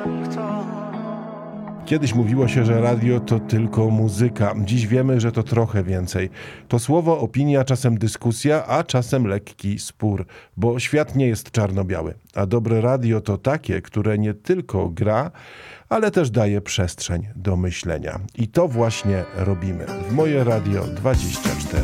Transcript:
Kiedyś mówiło się, że radio to tylko muzyka. Dziś wiemy, że to trochę więcej. To słowo, opinia, czasem dyskusja, a czasem lekki spór, bo świat nie jest czarno-biały. A dobre radio to takie, które nie tylko gra, ale też daje przestrzeń do myślenia. I to właśnie robimy w Moje Radio 24.